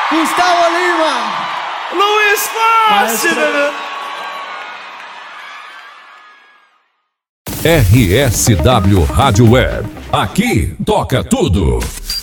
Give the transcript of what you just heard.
Gustavo Lima, Luiz Fácil, bebê. RSW Rádio Web. Aqui toca tudo.